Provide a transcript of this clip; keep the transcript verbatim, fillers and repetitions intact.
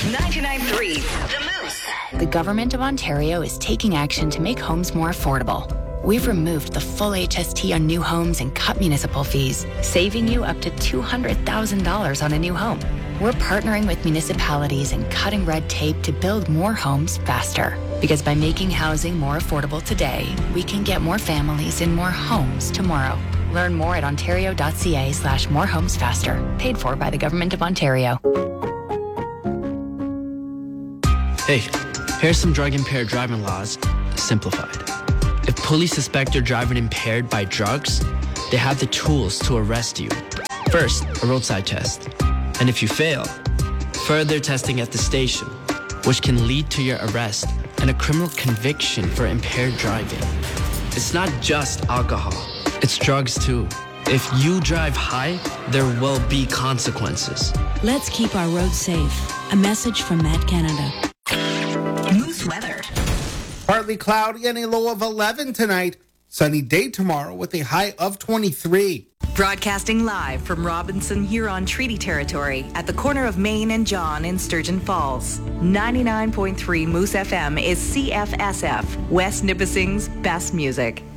ninety-nine point three The Moose. The Government of Ontario is taking action to make homes more affordable. We've removed the full H S T on new homes and cut municipal fees, saving you up to two hundred thousand dollars on a new home. We're partnering with municipalities and cutting red tape to build more homes faster. Because by making housing more affordable today, we can get more families in more homes tomorrow. Learn more at ontario.ca slash more homes faster. Paid for by the Government of Ontario. Hey, here's some drug-impaired driving laws, simplified. If police suspect you're driving impaired by drugs, they have the tools to arrest you. First, a roadside test. And if you fail, further testing at the station, which can lead to your arrest and a criminal conviction for impaired driving. It's not just alcohol, it's drugs too. If you drive high, there will be consequences. Let's keep our roads safe. A message from Matt Canada. Moose weather. Partly cloudy and a low of eleven tonight. Sunny day tomorrow with a high of twenty-three. Broadcasting live from Robinson Huron Treaty Territory at the corner of Main and John in Sturgeon Falls. ninety-nine point three Moose F M is C F S F, West Nipissing's best music.